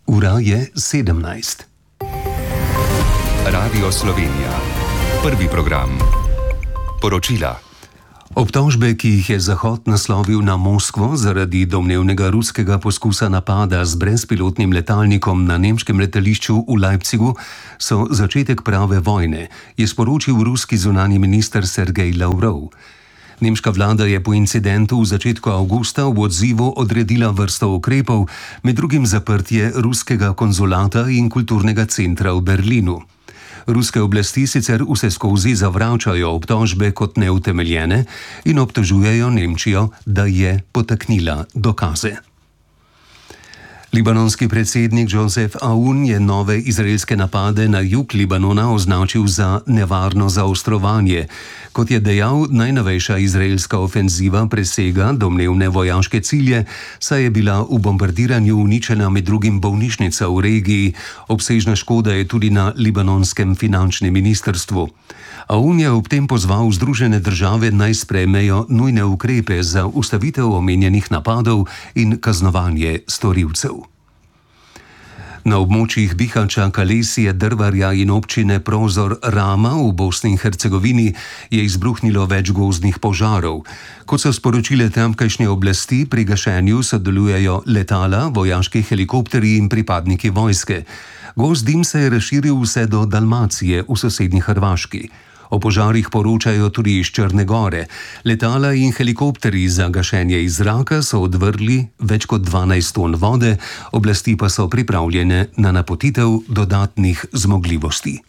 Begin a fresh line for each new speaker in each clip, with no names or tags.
Ura je 17.
Radio Slovenija. Prvi program. Poročila.
Obtožbe, ki jih je Zahod naslovil na Moskvo zaradi domnevnega ruskega poskusa napada z brezpilotnim letalnikom na nemškem letališču v Leipzigu, so začetek prave vojne, je sporočil ruski zunanji minister Sergej Lavrov. Nemška vlada je po incidentu v začetku avgusta v odzivu odredila vrsto ukrepov, med drugim zaprtje ruskega konzulata in kulturnega centra v Berlinu. Ruske oblasti sicer vseskozi zavračajo obtožbe kot neutemeljene in obtožujejo Nemčijo, da je potaknila dokaze. Libanonski predsednik Joseph Aoun je nove izraelske napade na jug Libanona označil za nevarno zaostrovanje. Kot je dejal, najnovejša izraelska ofenziva presega domnevne vojaške cilje, saj je bila v bombardiranju uničena med drugim bolnišnica v regiji. Obsežna škoda je tudi na libanonskem finančnem ministrstvu. Aoun je ob tem pozval Združene države naj sprejmejo nujne ukrepe za ustavitev omenjenih napadov in kaznovanje storilcev. Na območjih Bihaća, Kalesije, Drvarja in občine Prozor Rama v Bosni in Hercegovini je izbruhnilo več gozdnih požarov. Kot so sporočile tamkajšnje oblasti, pri gašenju sodelujejo letala, vojaški helikopterji in pripadniki vojske. Gost dim se je razširil vse do Dalmacije v sosednji Hrvaški. O požarih poročajo tudi iz Črne Gore. Letala in helikopterji za gašenje iz zraka so odvrgli več kot 12 ton vode, oblasti pa so pripravljene na napotitev dodatnih zmogljivosti.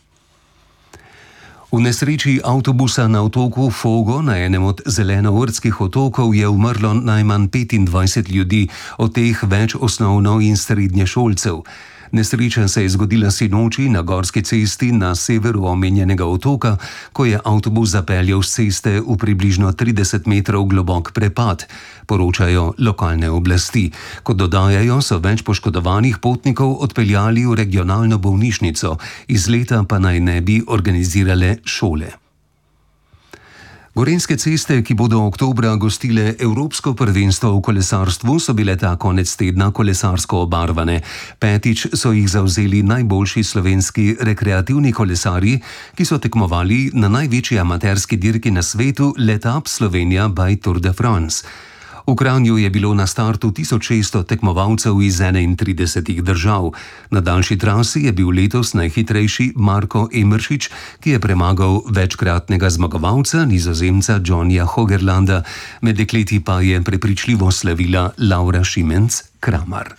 V nesreči avtobusa na otoku Fogo na enem od zelenovrtskih otokov je umrlo najmanj 25 ljudi, od teh več osnovno- in srednješolcev. Nesreča se je zgodila sinoči na gorski cesti na severu omenjenega otoka, ko je avtobus zapeljal s ceste v približno 30 metrov globok prepad, poročajo lokalne oblasti. Kot dodajajo, so več poškodovanih potnikov odpeljali v regionalno bolnišnico, iz leta pa naj ne bi organizirale šole. Gorenjske ceste, ki bodo oktobra gostile Evropsko prvenstvo v kolesarstvu, so bile ta konec tedna kolesarsko obarvane. Petič so jih zavzeli najboljši slovenski rekreativni kolesarji, ki so tekmovali na največji amaterski dirki na svetu Let Up Slovenia by Tour de France. V Kranju je bilo na startu 1600 tekmovalcev iz 31 držav. Na daljši trasi je bil letos najhitrejši Marko Emeršič, ki je premagal večkratnega zmagovalca Nizozemca Johnnyja Hogerlanda, med dekleti pa je prepričljivo slavila Laura Šimenc-Kramar.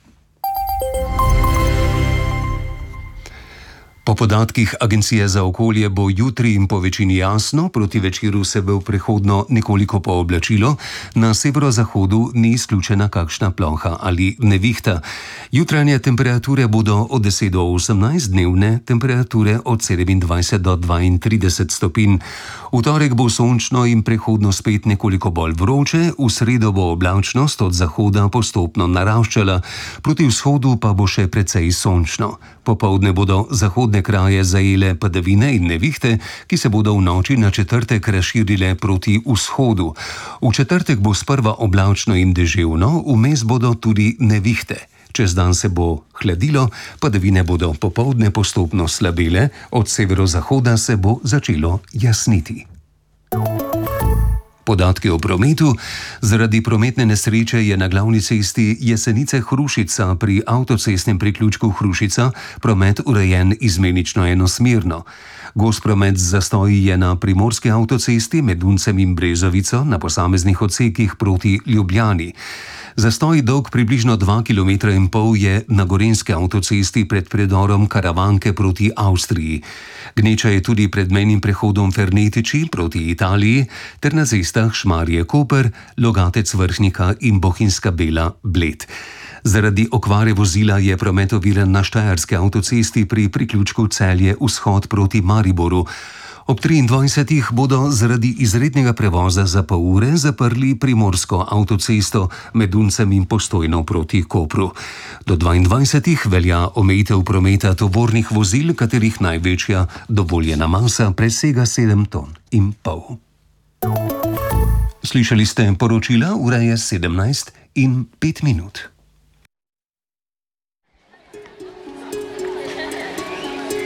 Po podatkih Agencije za okolje bo jutri in po večini jasno, proti večeru se bo prihodno nekoliko pooblačilo, na severozahodu ni izključena kakšna ploha ali nevihta. Jutranje temperature bodo od 10 do 18, dnevne temperature od 27 do 32 stopinj. V torek bo sončno in prehodno spet nekoliko bolj vroče, v sredo bo oblačnost od zahoda postopno naraščala, proti vzhodu pa bo še precej sončno. Popoldne bodo zahodne kraje zajele padavine in nevihte, ki se bodo v noči na četrtek razširile proti vzhodu. V četrtek bo sprva oblačno in deževno, vmes bodo tudi nevihte. Čez dan se bo hladilo, padavine bodo popoldne postopno slabele, od severozahoda se bo začelo jasniti. Podatki o prometu. Zaradi prometne nesreče je na glavni cesti Jesenice-Hrušica pri avtocestnem priključku Hrušica promet urejen izmenično enosmerno. Gost promet z zastoji je na primorski avtocesti med Duncem in Brezovico na posameznih odsekih proti Ljubljani. Zastoj dolg približno 2,5 km je na gorenjski avtocesti pred predorom Karavanke proti Avstriji. Gneča je tudi pred mejnim prehodom Fernetiči proti Italiji ter na cestah Šmarje-Koper, Logatec-Vrhnika in Bohinjska Bela-Bled. Zaradi okvare vozila je promet oviran na štajerski avtocesti pri priključku Celje-Vzhod proti Mariboru. Ob 23. bodo zaradi izrednega prevoza za pol ure zaprli primorsko avtocesto med Duncem in Postojno proti Kopru. Do 22. velja omejitev prometa tovornih vozil, katerih največja dovoljena masa presega 7,5 ton. Slišali ste poročila, ura je 17:05.